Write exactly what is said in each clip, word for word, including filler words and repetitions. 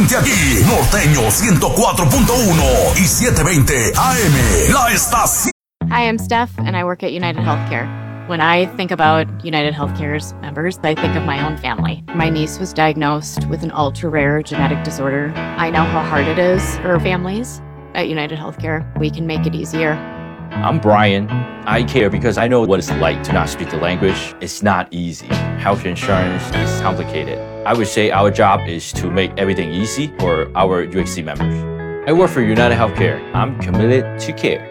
solamente aquí, Norteño ciento cuatro punto uno y setecientos veinte A M, la estación. Hi, I'm Steph, and I work at United Healthcare. When I think about United Healthcare's members, I think of my own family. My niece was diagnosed with an ultra-rare genetic disorder. I know how hard it is for families. At United Healthcare, we can make it easier. I'm Brian. I care because I know what it's like to not speak the language. It's not easy. Health insurance is complicated. I would say our job is to make everything easy for our U H C members. I work for United Healthcare. I'm committed to care.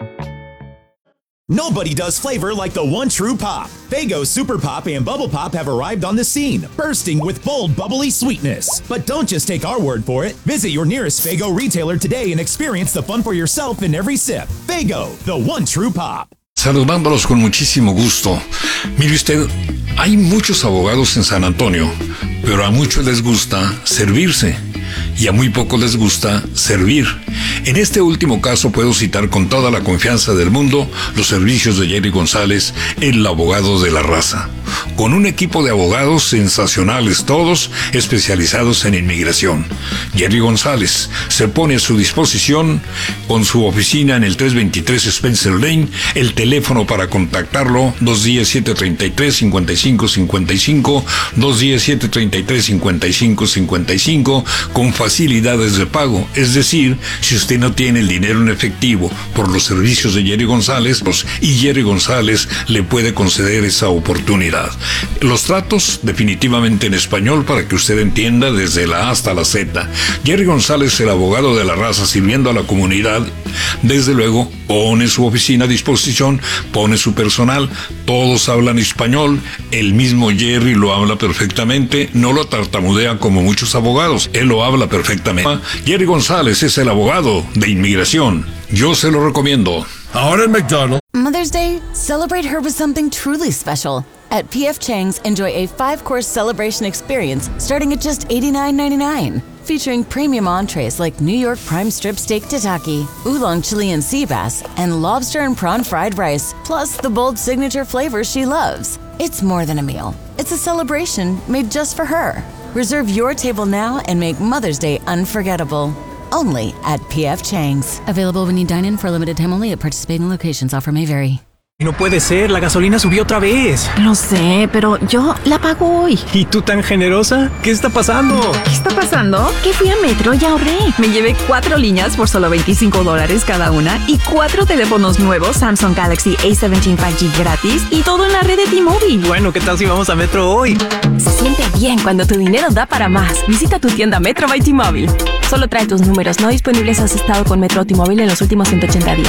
Nobody does flavor like the one true pop. Faygo Super Pop and Bubble Pop have arrived on the scene, bursting with bold, bubbly sweetness. But don't just take our word for it. Visit your nearest Faygo retailer today and experience the fun for yourself in every sip. Faygo, the one true pop. Saludándolos con muchísimo gusto. Mire usted, hay muchos abogados en San Antonio, pero a muchos les gusta servirse y a muy pocos les gusta servir. En este último caso puedo citar con toda la confianza del mundo los servicios de Jerry González, el abogado de la raza. Con un equipo de abogados sensacionales todos, especializados en inmigración. Jerry González se pone a su disposición con su oficina en el trescientos veintitrés Spencer Lane, el teléfono para contactarlo dos diecisiete, treinta y tres, cincuenta y cinco cincuenta y cinco, dos diecisiete, treinta y tres, cincuenta y cinco cincuenta y cinco, con facilidades de pago. Es decir, si usted no tiene el dinero en efectivo por los servicios de Jerry González, pues, y Jerry González le puede conceder esa oportunidad. Los tratos definitivamente en español para que usted entienda desde la A hasta la Z. Jerry González, el abogado de la raza, sirviendo a la comunidad, desde luego pone su oficina a disposición, pone su personal, todos hablan español, el mismo Jerry lo habla perfectamente, no lo tartamudea como muchos abogados, él lo habla perfectamente. Jerry González es el abogado de inmigración, yo se lo recomiendo. Ahora en McDonald's. Mother's Day, celebrate her with something truly special. At P F Chang's, enjoy a five-course celebration experience starting at just eighty-nine ninety-nine. Featuring premium entrees like New York prime strip steak tataki, oolong Chilean sea bass, and lobster and prawn fried rice, plus the bold signature flavors she loves. It's more than a meal. It's a celebration made just for her. Reserve your table now and make Mother's Day unforgettable. Only at P F Chang's. Available when you dine in for a limited time only at participating locations. Offer may vary. No puede ser, la gasolina subió otra vez. Lo sé, pero yo la pago hoy. ¿Y tú tan generosa? ¿Qué está pasando? ¿Qué está pasando? Que fui a Metro y ahorré. Me llevé cuatro líneas por solo veinticinco dólares cada una y cuatro teléfonos nuevos Samsung Galaxy A diecisiete cinco G gratis y todo en la red de T-Mobile. Bueno, ¿qué tal si vamos a Metro hoy? Se siente bien cuando tu dinero da para más. Visita tu tienda Metro by T-Mobile. Solo trae tus números no disponibles si has estado con Metro o T-Mobile en los últimos ciento ochenta días.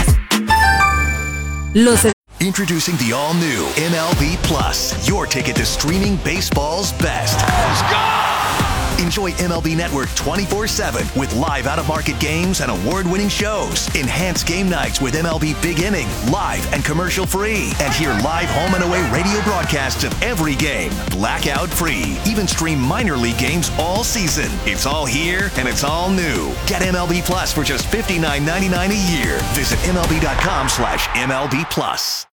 Los Introducing the all-new M L B Plus, your ticket to streaming baseball's best. Enjoy M L B Network twenty-four seven with live out-of-market games and award-winning shows. Enhance game nights with M L B Big Inning, live and commercial-free. And hear live home and away radio broadcasts of every game, blackout-free. Even stream minor league games all season. It's all here and it's all new. Get M L B Plus for just fifty-nine ninety-nine a year. Visit M L B dot com slash M L B Plus.